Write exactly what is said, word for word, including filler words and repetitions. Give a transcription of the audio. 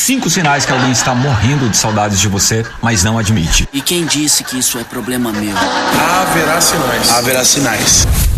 cinco sinais que alguém está morrendo de saudades de você, mas não admite. E quem disse que isso é problema meu? Haverá sinais. Haverá sinais.